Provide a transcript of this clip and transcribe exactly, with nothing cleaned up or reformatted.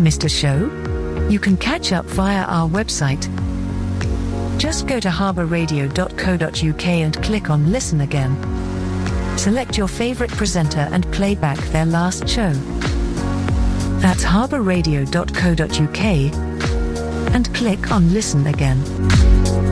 Missed a show? You can catch up via our website. Just go to harbour radio dot co dot U K and click on Listen Again. Select your favorite presenter and play back their last show. That's harbour radio dot co dot U K and click on Listen Again.